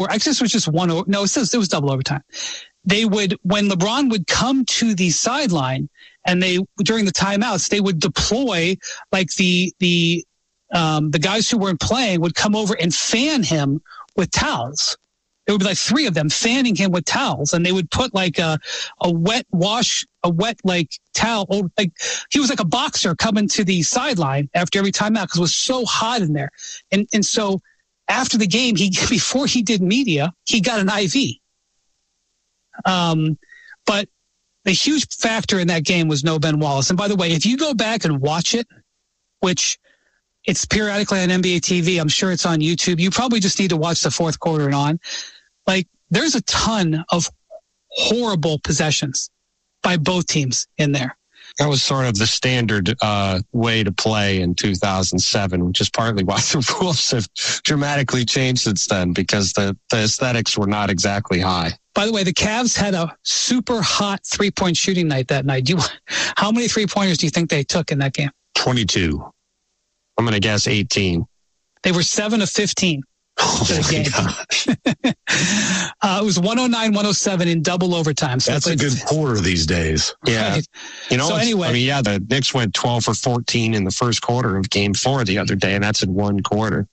I guess it was just one. No, it was double overtime. They would, when LeBron would come to the sideline and during the timeouts, they would deploy like the guys who weren't playing would come over and fan him with towels. There would be like 3 of them fanning him with towels, and they would put like a wet like towel. Like he was like a boxer coming to the sideline after every timeout because it was so hot in there. And so after the game, before he did media, he got an IV. But the huge factor in that game was no Ben Wallace. And by the way, if you go back and watch it, which it's periodically on NBA TV, I'm sure it's on YouTube. You probably just need to watch the fourth quarter and on. Like, there's a ton of horrible possessions by both teams in there. That was sort of the standard way to play in 2007, which is partly why the rules have dramatically changed since then, because the aesthetics were not exactly high. By the way, the Cavs had a super hot three-point shooting night that night. How many three-pointers do you think they took in that game? 22. I'm going to guess 18. They were 7 of 15. Oh, my gosh. It was 109-107 in double overtime. So that's a good quarter these days. Yeah. Right. You know, so anyway, the Knicks went 12 for 14 in the first quarter of Game 4 the other day, and that's in one quarter.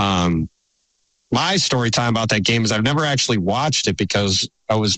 My story time about that game is I've never actually watched it because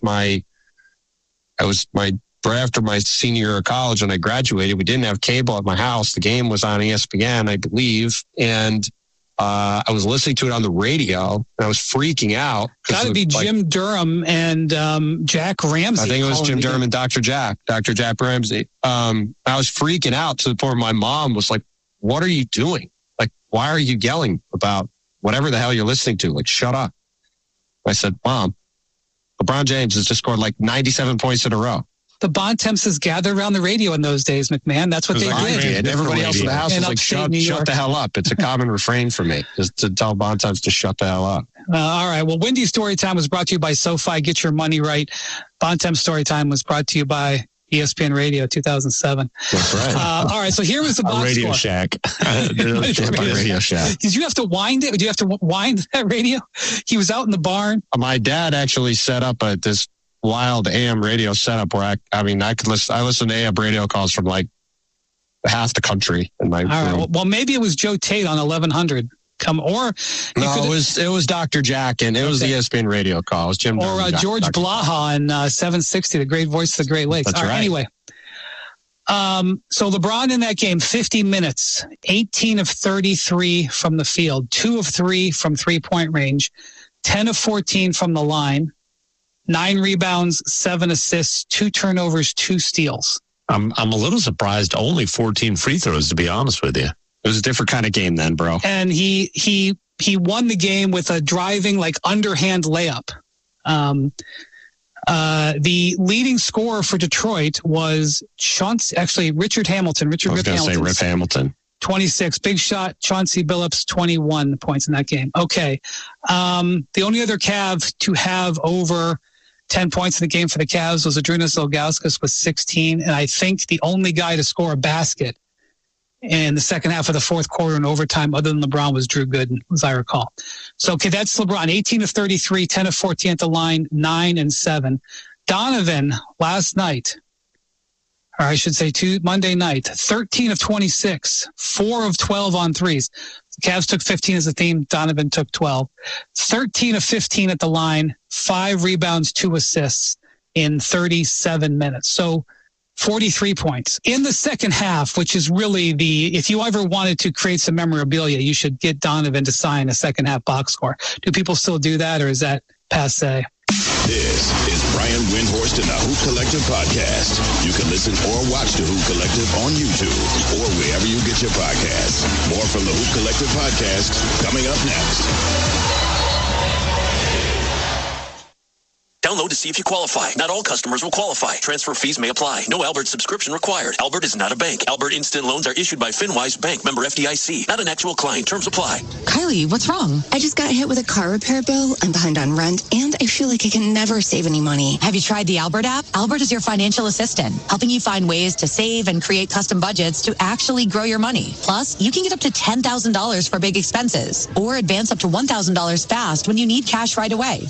after my senior year of college when I graduated, we didn't have cable at my house. The game was on ESPN, I believe. And I was listening to it on the radio and I was freaking out. Got to be Jim Durham and Jack Ramsey. I think it was Jim Durham and Dr. Jack Ramsey. I was freaking out to the point where my mom was like, "What are you doing? Like, why are you yelling about whatever the hell you're listening to? Like, shut up." I said, "Mom, LeBron James has just scored like 97 points in a row." The Bontemps gathered around the radio in those days, McMahon. That's what they did. And everybody else in the house was like, shut the hell up. It's a common refrain for me, just to tell Bontemps to shut the hell up. All right. Well, Wendy's Story Time was brought to you by SoFi. Get your money right. Bontemps Story Time was brought to you by ESPN Radio 2007. That's right. All right. So here was the box Radio score. Shack. Radio Shack. Did you have to wind it? Did you have to wind that radio? He was out in the barn. My dad actually set up this wild AM radio setup where I listen to AM radio calls from like half the country in my room. Right. Well, maybe it was Joe Tate on 1100. It was Dr. Jack, and it was the ESPN radio call. It was Jim or George Blaha on 760, the great voice of the Great Lakes. That's right. Anyway, so LeBron in that game, 50 minutes, 18 of 33 from the field, 2 of 3 from 3-point range, 10 of 14 from the line, 9 rebounds, 7 assists, 2 turnovers, 2 steals. I'm a little surprised. Only 14 free throws, to be honest with you. It was a different kind of game then, bro. And he won the game with a driving, like, underhand layup. The leading scorer for Detroit was Richard Hamilton. Rip Hamilton. 26. Big shot, Chauncey Billups, 21 points in that game. Okay. The only other Cav to have over 10 points in the game for the Cavs was Adrinas Ilgauskas with 16. And I think the only guy to score a basket in the second half of the fourth quarter in overtime, other than LeBron, was Drew Gooden, as I recall. So, okay, that's LeBron. 18 of 33, 10 of 14 at the line, 9 and 7. Donovan last night, or I should say Monday night, 13 of 26, 4 of 12 on threes. The Cavs took 15 as a team. Donovan took 12. 13 of 15 at the line, 5 rebounds, 2 assists in 37 minutes. So 43 points in the second half, which is really if you ever wanted to create some memorabilia, you should get Donovan to sign a second half box score. Do people still do that, or is that passe? This is Brian Windhorst and the Hoop Collective podcast. You can listen or watch the Hoop Collective on YouTube or wherever you get your podcasts. More from the Hoop Collective podcast coming up next. Download to see if you qualify. Not all customers will qualify. Transfer fees may apply. No Albert subscription required. Albert is not a bank. Albert Instant Loans are issued by FinWise Bank, member FDIC. Not an actual client. Terms apply. Kylie, what's wrong? I just got hit with a car repair bill. I'm behind on rent, and I feel like I can never save any money. Have you tried the Albert app? Albert is your financial assistant, helping you find ways to save and create custom budgets to actually grow your money. Plus, you can get up to $10,000 for big expenses or advance up to $1,000 fast when you need cash right away.